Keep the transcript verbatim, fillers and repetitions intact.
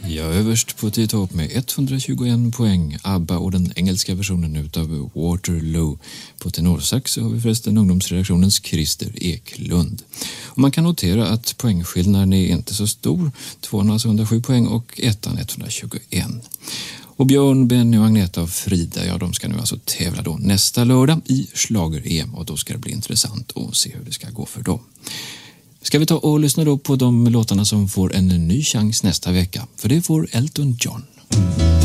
Ja, överst på tio topp med etthundratjugoen poäng, ABBA och den engelska versionen utav Waterloo. På tenorsax så har vi förresten ungdomsredaktionens Christer Eklund. Och man kan notera att poängskillnaden är inte så stor, tvåan har alltså hundrasju poäng och ettan etthundratjugoen. Och Björn, Benny och Agneta och Frida, ja de ska nu alltså tävla då nästa lördag i Schlager-E M och då ska det bli intressant att se hur det ska gå för dem. Ska vi ta och lyssna då på de låtarna som får en ny chans nästa vecka, för det får Elton John.